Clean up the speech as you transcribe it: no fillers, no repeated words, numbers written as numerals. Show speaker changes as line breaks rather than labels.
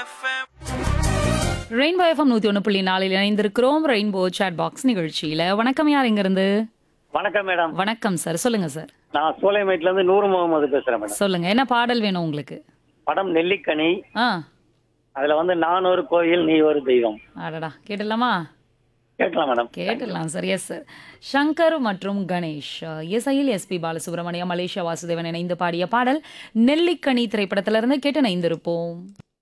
Rainbow FM 101.4 இணைந்திருக்கிறோம். Rainbow chat box நிகழ்ச்சியில. வணக்கம், யார் இங்கிருந்து?
வணக்கம் மேடம்.
வணக்கம் சார், சொல்லுங்க சார்.
நான் சோலைமேட்ல இருந்து நூறு முகமது பேசுறேன் மேடம்.
சொல்லுங்க, என்ன பாடல் வேணும் உங்களுக்கு?
படம் நெல்லிக்கனி.
ஆ,
அதுல நான் ஒரு கோயில் நீ ஒரு தெய்வம்.
அடடா, கேட்டுடலாமா?
கேட்கலாம் மேடம்.
கேட்டுடலாம் சார். Yes sir. சங்கர் மற்றும் கணேஷ் இசையில் எஸ்பி பாலசுப்ரமணியம், மலேசியா வாசுதேவன் இணைந்து பாடிய பாடல் நெல்லிக்கனி திரைப்படத்திலிருந்து கேட்டு இணைந்திருப்போம்.